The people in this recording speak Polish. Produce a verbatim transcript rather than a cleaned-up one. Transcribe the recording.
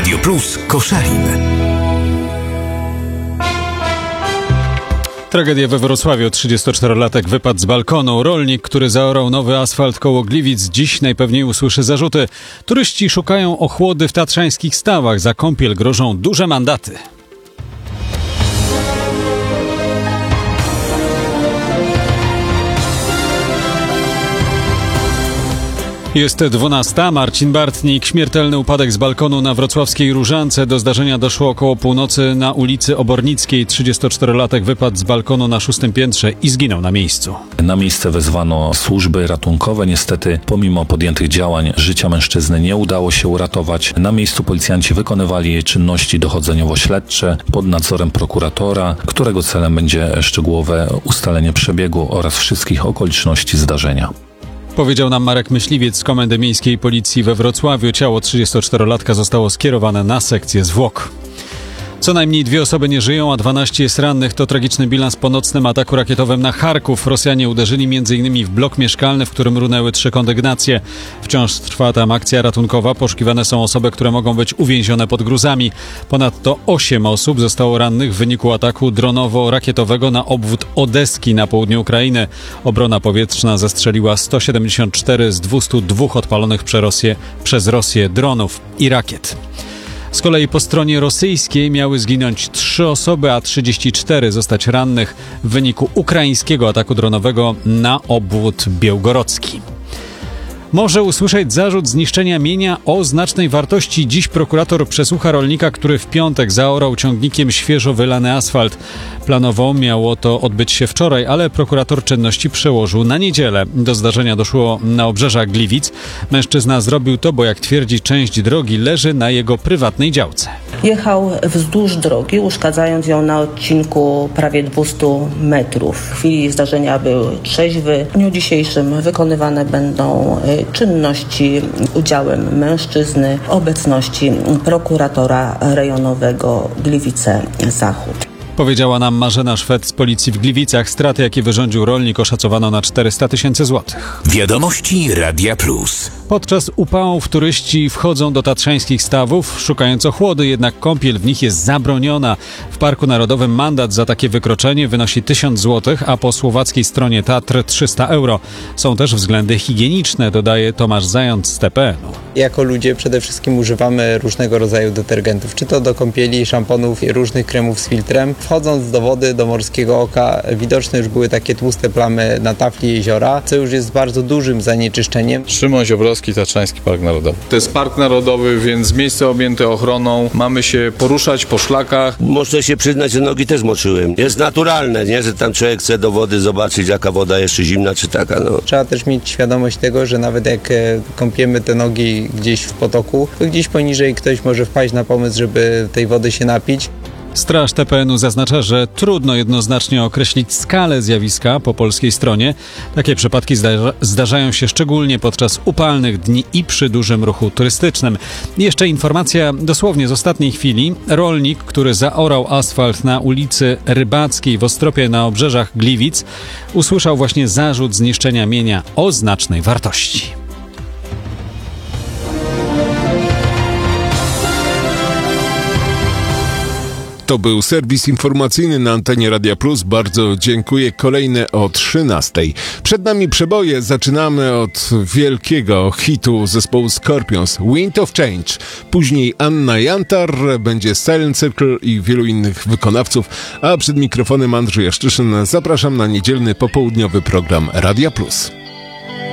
Radio Plus Koszalin. Tragedia we Wrocławiu. trzydziestoczterolatek wypadł z balkonu. Rolnik, który zaorał nowy asfalt koło Gliwic, dziś najpewniej usłyszy zarzuty. Turyści szukają ochłody w tatrzańskich stawach. Za kąpiel grożą duże mandaty. Jest dwunasta. Marcin Bartnik. Śmiertelny upadek z balkonu na wrocławskiej Różance. Do zdarzenia doszło około północy na ulicy Obornickiej. trzydziestoczterolatek wypadł z balkonu na szóstym piętrze i zginął na miejscu. Na miejsce wezwano służby ratunkowe. Niestety, pomimo podjętych działań, życia mężczyzny nie udało się uratować. Na miejscu policjanci wykonywali czynności dochodzeniowo-śledcze pod nadzorem prokuratora, którego celem będzie szczegółowe ustalenie przebiegu oraz wszystkich okoliczności zdarzenia. Powiedział nam Marek Myśliwiec z Komendy Miejskiej Policji we Wrocławiu. Ciało trzydziestoczterolatka zostało skierowane na sekcję zwłok. Co najmniej dwie osoby nie żyją, a dwanaście jest rannych. To tragiczny bilans po nocnym ataku rakietowym na Charków. Rosjanie uderzyli między innymi w blok mieszkalny, w którym runęły trzy kondygnacje. Wciąż trwa tam akcja ratunkowa. Poszukiwane są osoby, które mogą być uwięzione pod gruzami. Ponadto osiem osób zostało rannych w wyniku ataku dronowo-rakietowego na obwód Odeski na południu Ukrainy. Obrona powietrzna zestrzeliła sto siedemdziesiąt cztery z dwustu dwóch odpalonych przez Rosję, przez Rosję dronów i rakiet. Z kolei po stronie rosyjskiej miały zginąć trzy osoby, a trzydzieści cztery zostać rannych w wyniku ukraińskiego ataku dronowego na obwód białgorodzki. Może usłyszeć zarzut zniszczenia mienia o znacznej wartości. Dziś prokurator przesłucha rolnika, który w piątek zaorał ciągnikiem świeżo wylany asfalt. Planowo miało to odbyć się wczoraj, ale prokurator czynności przełożył na niedzielę. Do zdarzenia doszło na obrzeżach Gliwic. Mężczyzna zrobił to, bo jak twierdzi, część drogi leży na jego prywatnej działce. Jechał wzdłuż drogi, uszkadzając ją na odcinku prawie dwieście metrów. W chwili zdarzenia był trzeźwy. W dniu dzisiejszym wykonywane będą czynności udziałem mężczyzny w obecności prokuratora rejonowego Gliwice-Zachód. Powiedziała nam Marzena Szwed z Policji w Gliwicach. Straty, jakie wyrządził rolnik, oszacowano na czterysta tysięcy złotych. Wiadomości Radia Plus. Podczas upałów turyści wchodzą do tatrzańskich stawów, szukając ochłody, jednak kąpiel w nich jest zabroniona. W Parku Narodowym mandat za takie wykroczenie wynosi tysiąc złotych, a po słowackiej stronie Tatr trzysta euro. Są też względy higieniczne, dodaje Tomasz Zając z T P N u. Jako ludzie przede wszystkim używamy różnego rodzaju detergentów, czy to do kąpieli, szamponów i różnych kremów z filtrem. Wchodząc do wody, do Morskiego Oka, widoczne już były takie tłuste plamy na tafli jeziora, co już jest bardzo dużym zanieczyszczeniem. Szymon Ziobrowski, Tatrzański Park Narodowy. To jest park narodowy, więc miejsce objęte ochroną. Mamy się poruszać po szlakach. Muszę się przyznać, że nogi też moczyłem. Jest naturalne, nie, że tam człowiek chce do wody zobaczyć, jaka woda jeszcze zimna, czy taka. No. Trzeba też mieć świadomość tego, że nawet jak kąpiemy te nogi gdzieś w potoku, to gdzieś poniżej ktoś może wpaść na pomysł, żeby tej wody się napić. Straż T P N u zaznacza, że trudno jednoznacznie określić skalę zjawiska po polskiej stronie. Takie przypadki zdarza, zdarzają się szczególnie podczas upalnych dni i przy dużym ruchu turystycznym. I jeszcze informacja dosłownie z ostatniej chwili. Rolnik, który zaorał asfalt na ulicy Rybackiej w Ostropie na obrzeżach Gliwic, usłyszał właśnie zarzut zniszczenia mienia o znacznej wartości. To był serwis informacyjny na antenie Radia Plus. Bardzo dziękuję. Kolejne o trzynastej. Przed nami przeboje. Zaczynamy od wielkiego hitu zespołu Scorpions, Wind of Change. Później Anna Jantar, będzie Silent Circle i wielu innych wykonawców. A przed mikrofonem Andrzej Jaszczyszyn. Zapraszam na niedzielny popołudniowy program Radia Plus.